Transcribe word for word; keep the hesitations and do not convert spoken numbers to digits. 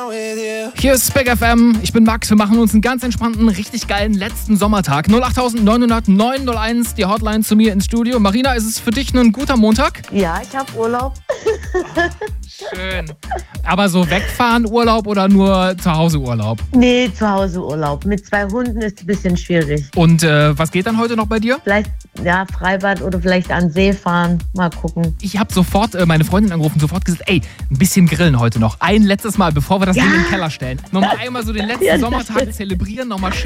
Hier ist Spec F M, ich bin Max, wir machen uns einen ganz entspannten, richtig geilen letzten Sommertag. null acht neun null null neun null eins, die Hotline zu mir ins Studio. Marina, ist es für dich ein guter Montag? Ja, ich habe Urlaub. Schön. Aber so wegfahren Urlaub oder nur zu Hause Urlaub? Nee, zu Hause Urlaub. Mit zwei Hunden ist es ein bisschen schwierig. Und äh, was geht dann heute noch bei dir? Vielleicht, ja, Freibad oder vielleicht an See fahren. Mal gucken. Ich habe sofort äh, meine Freundin angerufen, sofort gesagt, ey, ein bisschen grillen heute noch. Ein letztes Mal, bevor wir das Ja. Ding in den Keller stellen. Nochmal einmal so den letzten Ja, das Sommertag stimmt. zelebrieren, nochmal schön